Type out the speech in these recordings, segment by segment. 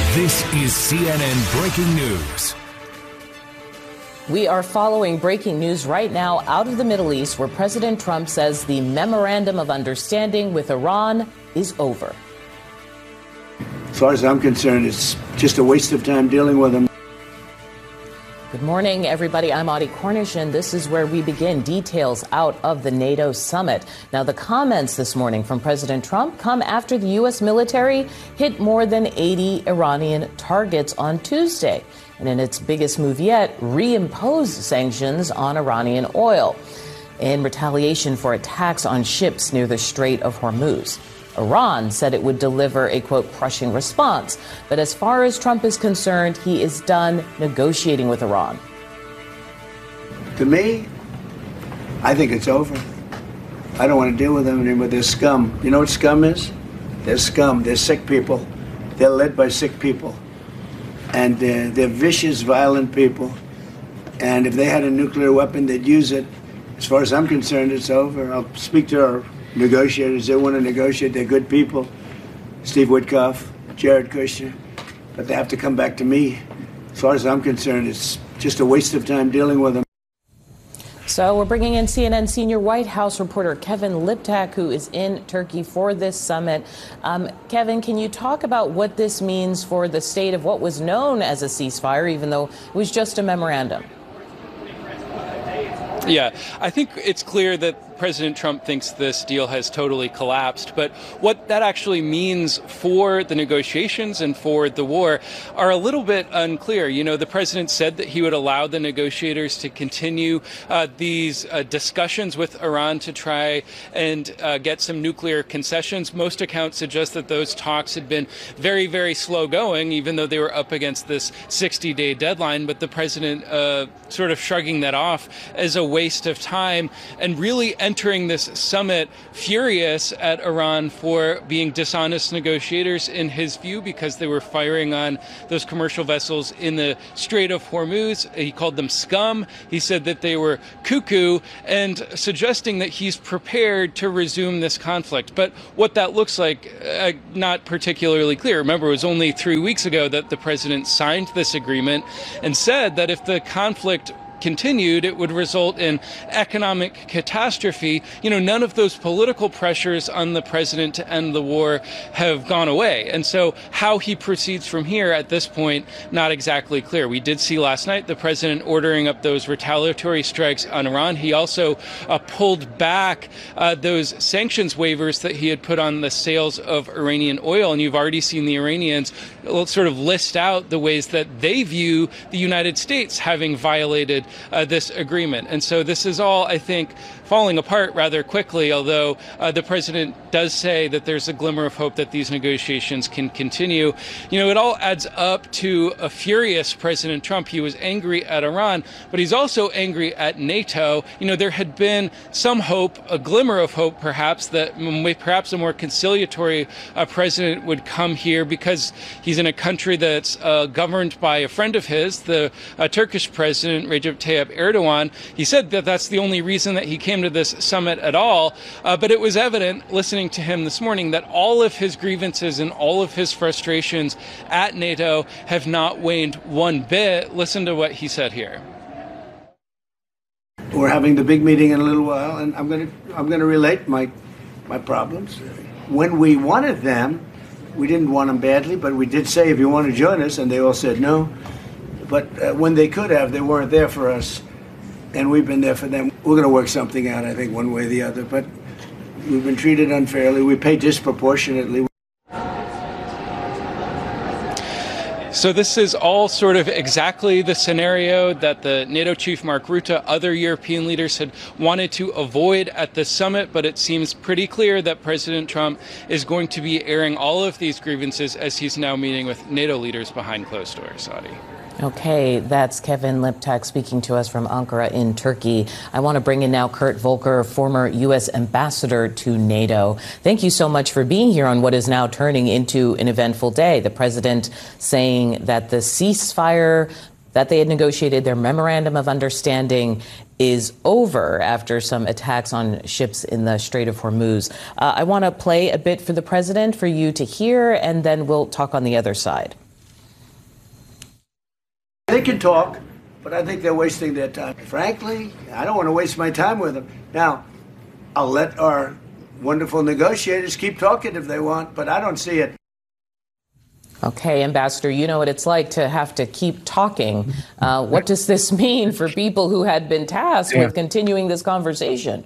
This is CNN Breaking News. We are following breaking news right now out of the Middle East, where President Trump says the memorandum of understanding with Iran is over. As far as I'm concerned, it's just a waste of time dealing with them. Good morning, everybody. I'm Audie Cornish, and this is where we begin. Details out of the NATO summit. Now, the comments this morning from President Trump come after the U.S. military hit more than 80 Iranian targets on Tuesday, and in its biggest move yet, reimposed sanctions on Iranian oil in retaliation for attacks on ships near the Strait of Hormuz. Iran said it would deliver a, quote, crushing response. But as far as Trump is concerned, he is done negotiating with Iran. To me, I think it's over. I don't want to deal with them anymore. They're scum. You know what scum is? They're scum. They're sick people. They're led by sick people. And they're vicious, violent people. And if they had a nuclear weapon, they'd use it. As far as I'm concerned, it's over. I'll speak to our negotiators. They want to negotiate. They're good people. Steve Witkoff, Jared Kushner. But they have to come back to me. As far as I'm concerned, it's just a waste of time dealing with them. So we're bringing in CNN senior White House reporter Kevin Liptak, who is in Turkey for this summit. Kevin, can you talk about what this means for the state of what was known as a ceasefire, even though it was just a memorandum? Yeah, I think it's clear that President Trump thinks this deal has totally collapsed. But what that actually means for the negotiations and for the war are a little bit unclear. You know, the president said that he would allow the negotiators to continue these discussions with Iran to try and get some nuclear concessions. Most accounts suggest that those talks had been very, very slow going, even though they were up against this 60-day deadline. But the president sort of shrugging that off as a waste of time and really entering this summit furious at Iran for being dishonest negotiators in his view, because they were firing on those commercial vessels in the Strait of Hormuz. He called them scum. He said that they were cuckoo, and suggesting that he's prepared to resume this conflict. But what that looks like, not particularly clear. Remember, it was only 3 weeks ago that the president signed this agreement and said that if the conflict continued, it would result in economic catastrophe. You know, none of those political pressures on the president to end the war have gone away. And so how he proceeds from here at this point, not exactly clear. We did see last night the president ordering up those retaliatory strikes on Iran. He also pulled back those sanctions waivers that he had put on the sales of Iranian oil. And you've already seen the Iranians sort of list out the ways that they view the United States having violated this agreement. And so this is all, I think, falling apart rather quickly, although the president does say that there's a glimmer of hope that these negotiations can continue. You know, it all adds up to a furious President Trump. He was angry at Iran, but he's also angry at NATO. You know, there had been some hope, a glimmer of hope perhaps, that perhaps a more conciliatory president would come here, because he's in a country that's governed by a friend of his, the Turkish president, Recep Tayyip Erdogan. He said that that's the only reason that he came to this summit at all. But it was evident, listening to him this morning, that all of his grievances and all of his frustrations at NATO have not waned one bit. Listen to what he said here. We're having the big meeting in a little while, and I'm going to relate my problems. When we wanted them, we didn't want them badly, but we did say, if you want to join us, and they all said no. But when they could have, they weren't there for us, and we've been there for them. We're going to work something out, I think, one way or the other. But we've been treated unfairly. We pay disproportionately. So this is all sort of exactly the scenario that the NATO chief Mark Rutte, other European leaders had wanted to avoid at the summit, but it seems pretty clear that President Trump is going to be airing all of these grievances as he's now meeting with NATO leaders behind closed doors. Audie. Okay, that's Kevin Liptak speaking to us from Ankara in Turkey. I want to bring in now Kurt Volker, former U.S. ambassador to NATO. Thank you so much for being here on what is now turning into an eventful day. The president saying that the ceasefire that they had negotiated, their memorandum of understanding, is over after some attacks on ships in the Strait of Hormuz. I want to play a bit for the president for you to hear, and then we'll talk on the other side. they can talk, but I think they're wasting their time. Frankly, I don't want to waste my time with them. Now, I'll let our wonderful negotiators keep talking if they want, but I don't see it. Okay, Ambassador, you know what it's like to have to keep talking. What does this mean for people who had been tasked with continuing this conversation?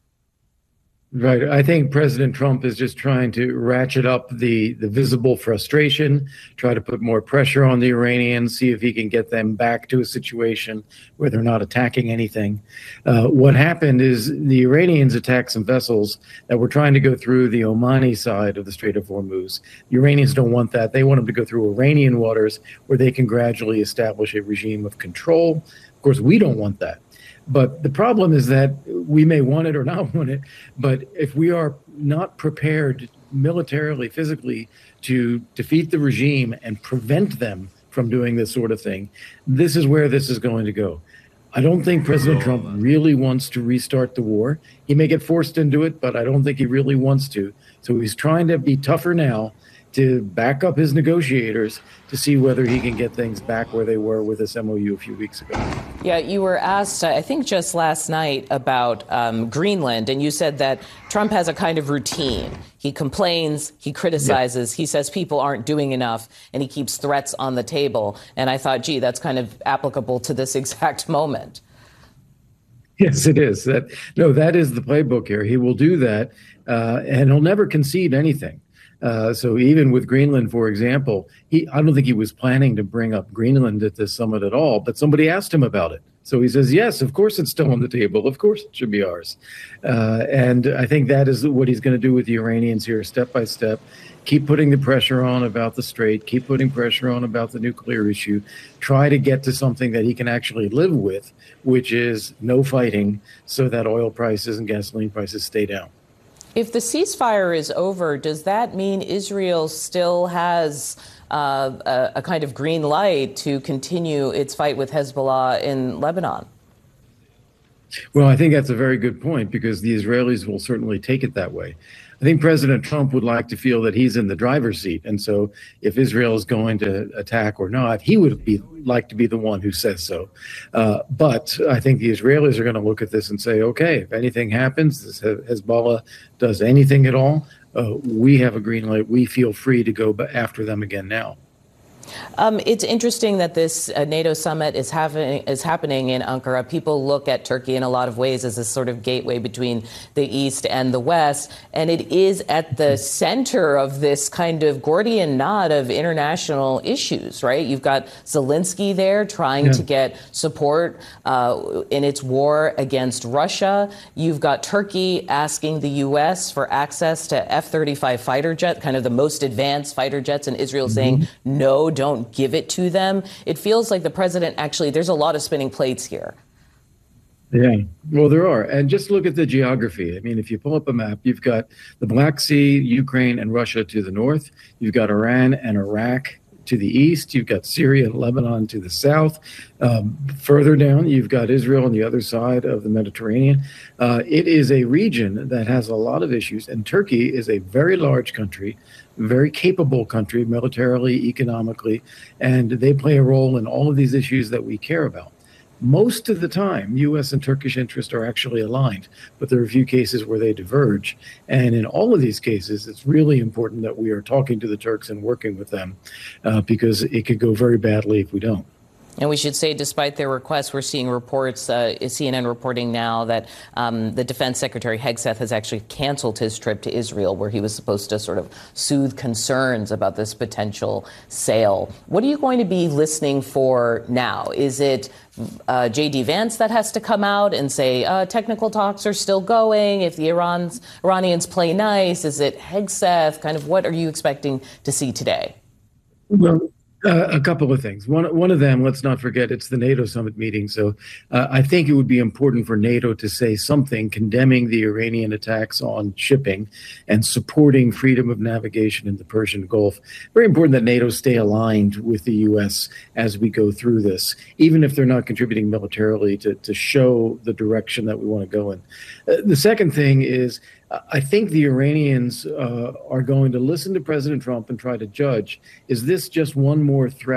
Right. I think President Trump is just trying to ratchet up the visible frustration, try to put more pressure on the Iranians, see if he can get them back to a situation where they're not attacking anything. What happened is the Iranians attacked some vessels that were trying to go through the Omani side of the Strait of Hormuz. The Iranians don't want that. They want them to go through Iranian waters where they can gradually establish a regime of control. Of course, we don't want that. But the problem is that we may want it or not want it, but if we are not prepared militarily, physically, to defeat the regime and prevent them from doing this sort of thing, this is where this is going to go. I don't think President Trump really wants to restart the war. He may get forced into it, but I don't think he really wants to. So he's trying to be tougher now to back up his negotiators to see whether he can get things back where they were with this MOU a few weeks ago. Yeah, you were asked, I think just last night, about Greenland, and you said that Trump has a kind of routine. He complains, he criticizes, he says people aren't doing enough, and he keeps threats on the table. And I thought, gee, that's kind of applicable to this exact moment. Yes, it is. That is the playbook here. He will do that, and he'll never concede anything. So even with Greenland, for example, I don't think he was planning to bring up Greenland at this summit at all, but somebody asked him about it. So he says, yes, of course it's still on the table. Of course it should be ours. And I think that is what he's going to do with the Iranians here, step by step. Keep putting the pressure on about the Strait, keep putting pressure on about the nuclear issue, try to get to something that he can actually live with, which is no fighting so that oil prices and gasoline prices stay down. If the ceasefire is over, does that mean Israel still has a kind of green light to continue its fight with Hezbollah in Lebanon? Well, I think that's a very good point, because the Israelis will certainly take it that way. I think President Trump would like to feel that he's in the driver's seat. And so if Israel is going to attack or not, he would like to be the one who says so. But I think the Israelis are going to look at this and say, okay, if anything happens, if Hezbollah does anything at all, we have a green light. We feel free to go after them again now. It's interesting that this NATO summit is happening in Ankara. People look at Turkey in a lot of ways as a sort of gateway between the East and the West. And it is at the center of this kind of Gordian knot of international issues, right? You've got Zelensky there trying to get support in its war against Russia. You've got Turkey asking the U.S. for access to F-35 fighter jets, kind of the most advanced fighter jets, and Israel saying, no, don't give it to them. It feels like the president there's a lot of spinning plates here. Yeah, well, there are. And just look at the geography. I mean, if you pull up a map, you've got the Black Sea, Ukraine and Russia to the north. You've got Iran and Iraq to the east. You've got Syria and Lebanon to the south. Further down, you've got Israel on the other side of the Mediterranean. It is a region that has a lot of issues. And Turkey is a very large country, very capable country, militarily, economically, and they play a role in all of these issues that we care about. Most of the time, U.S. and Turkish interests are actually aligned, but there are a few cases where they diverge. And in all of these cases, it's really important that we are talking to the Turks and working with them, because it could go very badly if we don't. And we should say, despite their requests, we're seeing reports, CNN reporting now that the Defense Secretary Hegseth has actually canceled his trip to Israel, where he was supposed to sort of soothe concerns about this potential sale. What are you going to be listening for now? Is it J.D. Vance that has to come out and say technical talks are still going if the Iranians play nice? Is it Hegseth? Kind of what are you expecting to see today? Well, a couple of things. One of them, let's not forget, it's the NATO summit meeting. So I think it would be important for NATO to say something condemning the Iranian attacks on shipping and supporting freedom of navigation in the Persian Gulf. Very important that NATO stay aligned with the U.S. as we go through this, even if they're not contributing militarily, to show the direction that we want to go in. The second thing is, I think the Iranians are going to listen to President Trump and try to judge, is this just one more threat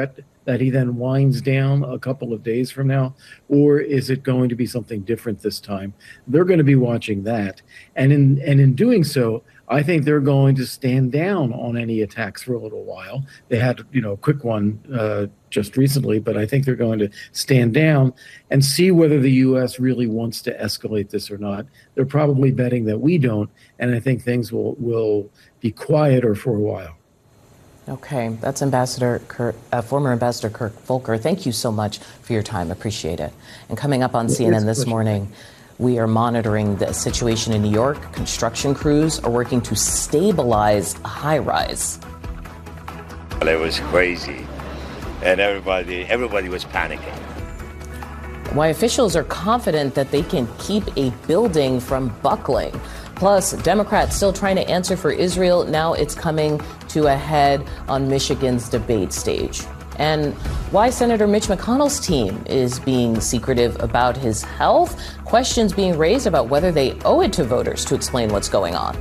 that he then winds down a couple of days from now? Or is it going to be something different this time? They're going to be watching that. And in doing so, I think they're going to stand down on any attacks for a little while. They had, a quick one just recently, but I think they're going to stand down and see whether the U.S. really wants to escalate this or not. They're probably betting that we don't, and I think things will be quieter for a while. Okay, that's former Ambassador Kirk Volker. Thank you so much for your time. Appreciate it. And coming up on CNN this morning, we are monitoring the situation in New York. Construction crews are working to stabilize a high-rise. It was crazy, and everybody was panicking. Why officials are confident that they can keep a building from buckling. Plus, Democrats still trying to answer for Israel. Now it's coming to a head on Michigan's debate stage. And why Senator Mitch McConnell's team is being secretive about his health. Questions being raised about whether they owe it to voters to explain what's going on.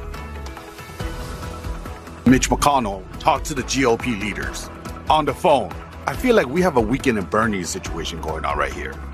Mitch McConnell talked to the GOP leaders on the phone. I feel like we have a Weekend at Bernie's situation going on right here.